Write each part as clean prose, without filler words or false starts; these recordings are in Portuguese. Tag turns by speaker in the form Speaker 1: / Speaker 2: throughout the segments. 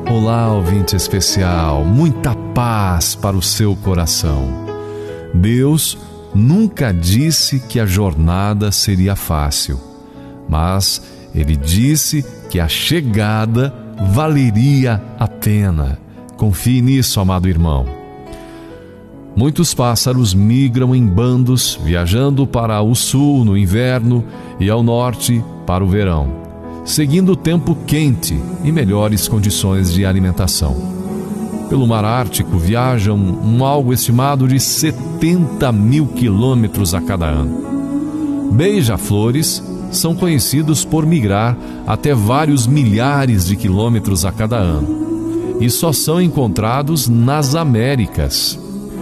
Speaker 1: Olá, ouvinte especial, muita paz para o seu coração. Deus nunca disse que a jornada seria fácil, mas Ele disse que a chegada valeria a pena. Confie nisso, amado irmão. Muitos pássaros migram em bandos, viajando para o sul no inverno e ao norte para o verão, seguindo o tempo quente e melhores condições de alimentação. Pelo mar Ártico viajam algo estimado de 70 mil quilômetros a cada ano. Beija-flores são conhecidos por migrar até vários milhares de quilômetros a cada ano e só são encontrados nas Américas.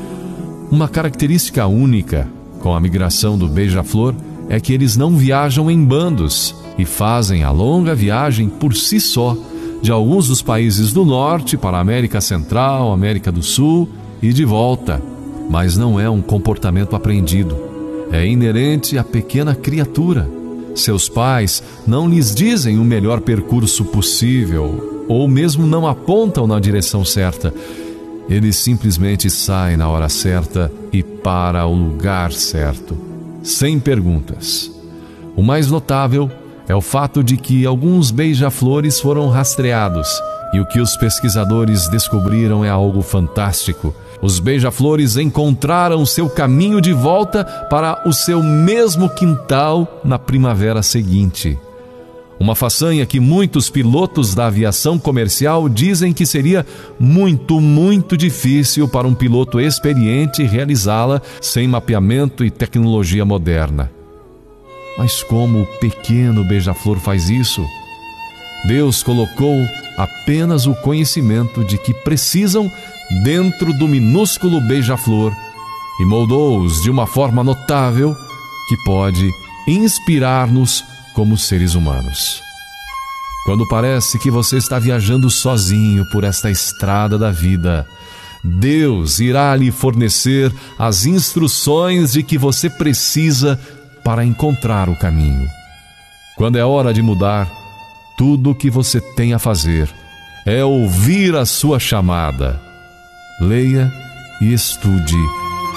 Speaker 1: Uma característica única com a migração do beija-flor é que eles não viajam em bandos e fazem a longa viagem por si só, de alguns dos países do norte para a América Central, América do Sul e de volta. Mas não é um comportamento aprendido, é inerente à pequena criatura. Seus pais não lhes dizem o melhor percurso possível, ou mesmo não apontam na direção certa. Eles simplesmente saem na hora certa e para o lugar certo, sem perguntas. O mais notável é o fato de que alguns beija-flores foram rastreados, e o que os pesquisadores descobriram é algo fantástico. Os beija-flores encontraram seu caminho de volta para o seu mesmo quintal na primavera seguinte. Uma façanha que muitos pilotos da aviação comercial dizem que seria muito difícil para um piloto experiente realizá-la sem mapeamento e tecnologia moderna. Mas como o pequeno beija-flor faz isso? Deus colocou apenas o conhecimento de que precisam dentro do minúsculo beija-flor e moldou-os de uma forma notável que pode inspirar-nos como seres humanos. Quando parece que você está viajando sozinho por esta estrada da vida, Deus irá lhe fornecer as instruções de que você precisa para encontrar o caminho. Quando é hora de mudar, tudo o que você tem a fazer é ouvir a sua chamada. Leia e estude